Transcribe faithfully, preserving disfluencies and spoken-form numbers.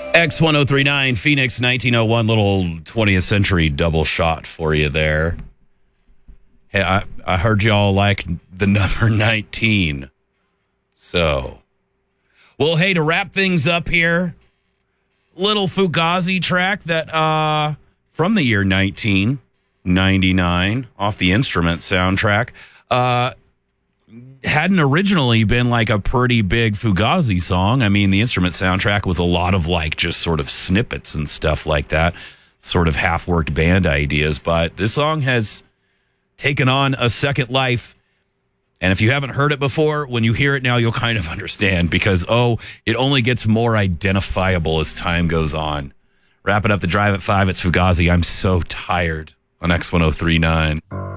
X ten thirty-nine, Phoenix nineteen oh one, little twentieth century double shot for you there. Hey, I, I heard y'all like the number nineteen. So, well, hey, to wrap things up here, little Fugazi track that uh from the year nineteen ninety-nine off the Instrument soundtrack. Uh hadn't originally been like a pretty big Fugazi song. I mean, the Instrument soundtrack was a lot of like just sort of snippets and stuff like that, sort of half-worked band ideas. But this song has taken on a second life. And if you haven't heard it before, when you hear it now, you'll kind of understand because, oh, it only gets more identifiable as time goes on. Wrapping up the drive at five, it's Fugazi. I'm so tired on X ten thirty-nine.